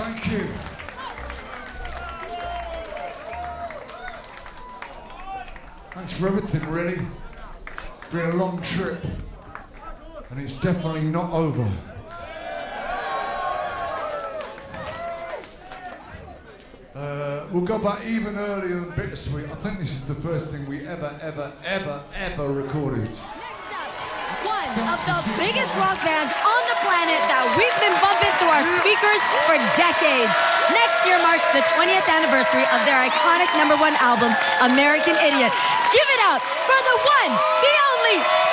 Thank you. Thanks for everything, really. It's been a long trip, and it's definitely not over. We'll go back even earlier than Bittersweet. I think this is the first thing we ever recorded. Next up, one of the biggest rock bands on the planet that we've been bumping through our speakers for decades. Next year marks the 20th anniversary of their iconic #1 album, American Idiot. Give it up for the one, the only,